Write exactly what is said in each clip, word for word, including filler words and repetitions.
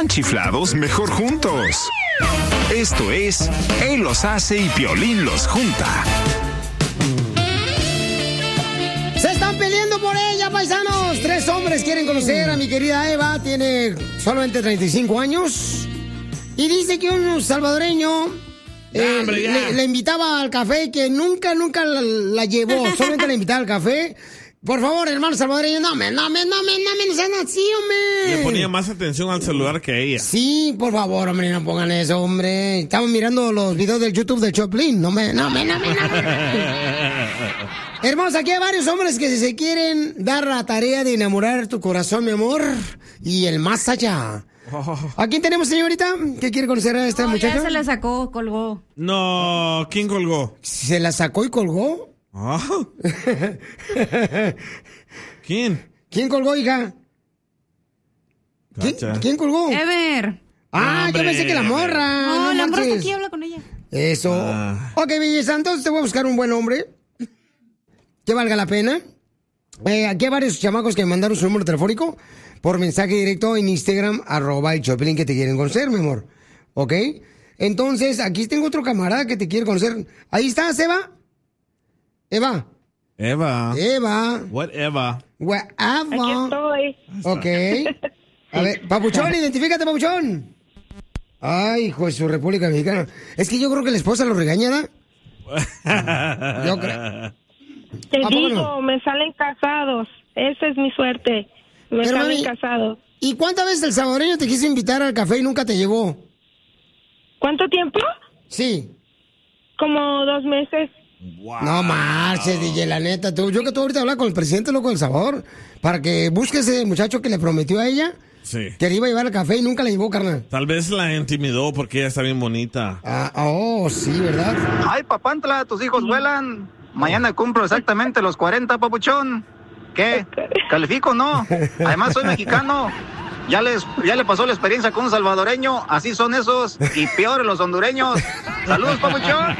están chiflados, mejor juntos. Esto es Él los hace y Piolín los junta. Se están peleando por ella, paisanos. Tres hombres quieren conocer a mi querida Eva. Tiene solamente treinta y cinco años. Y dice que un salvadoreño eh, hombre, le, le invitaba al café, que nunca, nunca la, la llevó. Solamente le invitaba al café. Por favor, hermano salvadoreño, no me, no me, no me, no me, no sean así, hombre. Le ponía más atención al celular que a ella. Sí, por favor, hombre, no pongan eso, hombre. Estamos mirando los videos del YouTube de Choplin. No me, no me, no me, no me. Hermosa, aquí hay varios hombres que se quieren dar la tarea de enamorar tu corazón, mi amor, y el más allá. ¿A quién tenemos, señorita? ¿Qué quiere conocer a esta no, muchacha? Ya se la sacó, colgó. No, ¿quién colgó? ¿Se la sacó y colgó? Oh. ¿Quién? ¿Quién colgó, hija? ¿Quién, ¿Quién colgó? Ever. Ah, Hombre, yo pensé que la morra. No, No la morra está manches. aquí, habla con ella. Eso. Ah. Ok, belleza, entonces te voy a buscar un buen hombre que valga la pena. Eh, aquí hay varios chamacos que me mandaron su número telefónico por mensaje directo en Instagram, arroba el Choplin, que te quieren conocer, mi amor. ¿Ok? Entonces, aquí tengo otro camarada que te quiere conocer. Ahí estás, Eva. Eva. Eva. Eva. What Eva? Eva. Aquí estoy. Ok. A ver, Papuchón, identifícate, Papuchón. Ay, hijo de su República Mexicana. Es que yo creo que la esposa lo regaña, ¿da? Yo creo. Te ¿A poco digo, no? me salen casados. Esa es mi suerte. Me Pero, salen mami, casados. ¿Y cuántas veces el salvadoreño te quiso invitar al café y nunca te llevó? ¿Cuánto tiempo? Sí. Como dos meses. Wow. No marches, D J, la neta. Tú, yo que tú ahorita hablas con el presidente loco del Salvador para que busque ese muchacho que le prometió a ella Sí. que le iba a llevar al café y nunca la llevó, carnal. Tal vez la intimidó porque ella está bien bonita. Ah, oh, sí, ¿verdad? Ay, papantla, tus hijos vuelan. Mañana cumplo exactamente los cuarenta, papuchón. ¿Qué? ¿Califico o no? Además soy mexicano. Ya les, ya le pasó la experiencia con un salvadoreño. Así son esos. Y peor los hondureños. Saludos, papuchón.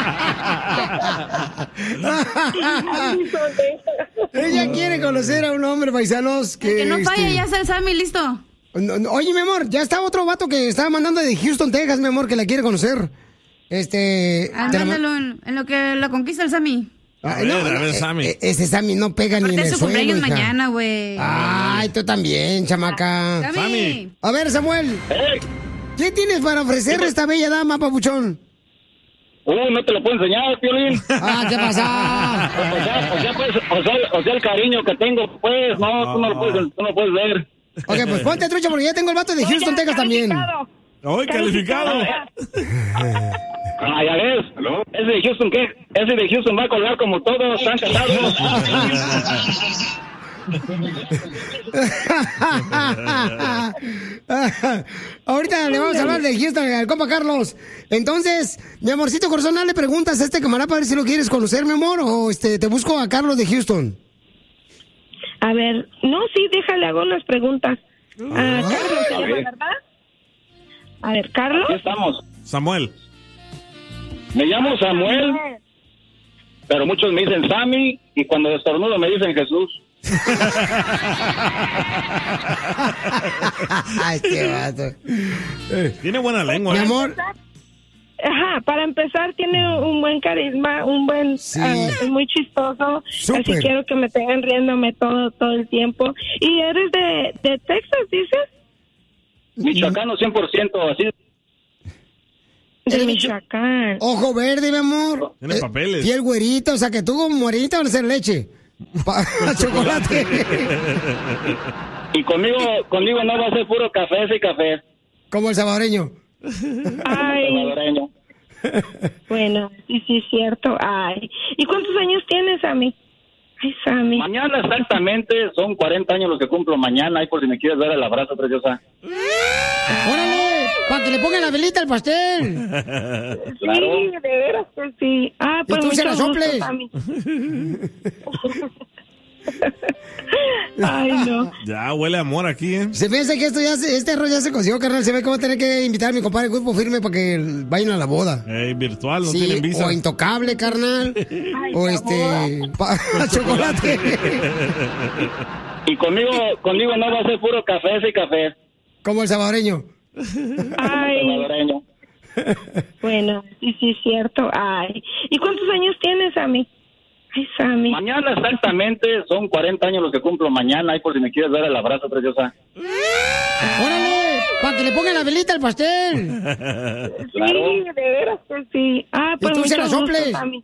Ella quiere conocer a un hombre, paisanos, que... Que no falla, este, ya está el Sammy listo. no, no, oye, mi amor, ya está otro vato que estaba mandando de Houston, Texas, mi amor, que la quiere conocer. Este... te la ma- Ándalo en, en lo que la conquista el Sammy. Ah, A ver, no, a ver, eh, Sammy. eh, ese Sammy no pega ni en Aparte el es su suelo, cumpleaños hija. mañana, güey. Ay, tú también, chamaca. Sammy. Sammy. A ver, Samuel. ¿Qué tienes para ofrecerle a esta bella dama, papuchón? Uh, no te lo puedo enseñar, Piolín. Ah, ¿qué pasa? O sea, o sea, pues, o sea, o sea, el cariño que tengo, pues, no, tú no lo puedes, tú no lo puedes ver. Ok, pues ponte trucha porque ya tengo el vato de Houston, Oye, Texas también. calificado. ¡Ay, calificado! Ah, ya ves. Ese de Houston, ¿qué? Ese de Houston va a colgar como todos, están casados. Ahorita le vamos a hablar de Houston al compa Carlos. Entonces, mi amorcito corazón, le preguntas a este camarada para ver si lo quieres conocer, mi amor, o este te busco a Carlos de Houston. A ver, no, sí, déjale, hago unas preguntas. Ah, Carlos se llama, ¿verdad? A ver, Carlos. Aquí estamos. Samuel. Me llamo Samuel, pero muchos me dicen Sammy, y cuando estornudo me dicen Jesús. Ay, qué vato. Tiene buena lengua. Mi ¿eh? amor, Ajá, para empezar tiene un buen carisma, un buen, Sí. ah, es muy chistoso, Súper. así quiero que me tengan riéndome todo todo el tiempo. ¿Y eres de, de Texas, dices? Michoacano cien por ciento, así. De Eres Michoacán. ojo verde, mi amor. Tiene Eh, papeles. Piel güerita, o sea que tú como morenita van a hacer leche. Pa- chocolate. Y conmigo, conmigo no va a ser puro café, sí café. Como el salvadoreño. Ay, Salvadoreño. bueno, sí, sí, es cierto. Ay, ¿y cuántos años tienes, Sammy? Ay, Sammy. Mañana exactamente son cuarenta años los que cumplo mañana, ahí por si me quieres dar el abrazo, preciosa. ¡Órale! Para que le pongan la velita al pastel. Claro. Sí, de veras que sí. Ah, Y pues tú se mucho la gusto, soples. Sammy. Ay, no. Ya huele a amor aquí, ¿eh? Se piensa que esto ya se, este arroz ya se consiguió, carnal. Se ve que voy a tener que invitar a mi compadre Grupo Firme para que vayan a la boda. Eh, virtual, no Sí, tienen visa. o intocable, carnal. Ay, o por este... pa- chocolate. Y conmigo, conmigo no va a ser puro café, sí café. Como el salvadoreño. Ay. Salvadoreño. Bueno, sí, sí, es cierto. Ay. ¿Y cuántos años tienes, Sammy? Ay, Sammy. Mañana exactamente son cuarenta años los que cumplo mañana. Ahí por si me quieres dar el abrazo, preciosa. ¡Órale! ¡Para que le pongan la velita al pastel! Claro. Sí, de veras que sí. Ah, pues Y tú se mucho la gusto, soples. Sammy.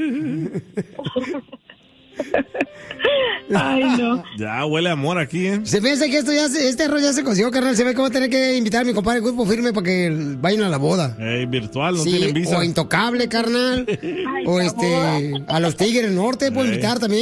Ay, no. Ya huele a amor aquí, ¿eh? Se piensa que esto ya se- este arroz ya se consiguió, carnal. Se ve que voy a tener que invitar a mi compadre Grupo Firme para que vayan a la boda. Ey, virtual, no Sí, tienen visa. o Intocable, carnal. Ay, o mi este, amor. a los Tigres del Norte puedo Ey. invitar también.